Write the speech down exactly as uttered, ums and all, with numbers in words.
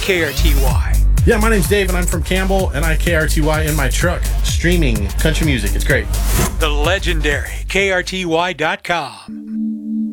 K R T Y. Yeah, my name's Dave, and I'm from Campbell, and I K R T Y in my truck, streaming country music. It's great. The legendary K R T Y dot com.